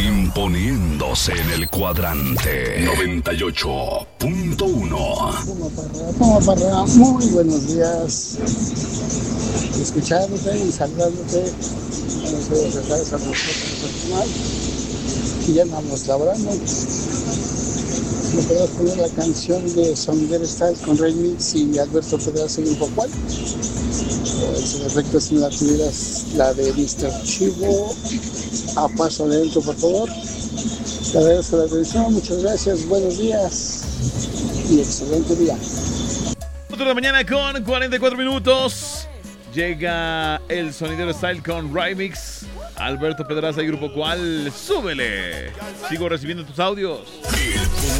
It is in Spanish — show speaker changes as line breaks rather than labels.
Imponiéndose en el cuadrante 98.1.
Como Parra, muy buenos días. Escuchándote y saludándote. Buenos días, a nosotros, que ya andamos labrando. ¿Me podrás poner la canción de Sonidero Style con Remix y Alberto Pedraza y un poco? Si de efecto, si no la tuvieras, la de Mr. Chivo, a paso lento, por favor. Te agradezco la atención, muchas gracias, buenos días y excelente día.
4 de la mañana con 44 minutos. Llega el Sonidero Style con Remix. Alberto Pedraza y Grupo Cual, súbele. Sigo recibiendo tus audios.